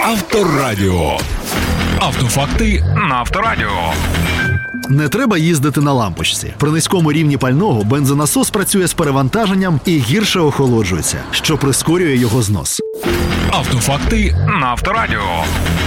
Авторадіо. Автофакти на Авторадіо. Не треба їздити на лампочці. При низькому рівні пального бензонасос працює з перевантаженням і гірше охолоджується, що прискорює його знос. Автофакти на Авторадіо.